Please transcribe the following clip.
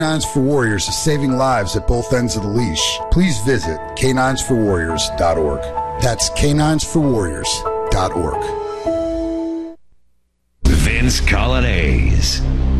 Canines for Warriors is saving lives at both ends of the leash. Please visit caninesforwarriors.org. That's caninesforwarriors.org. Vince Colonnese.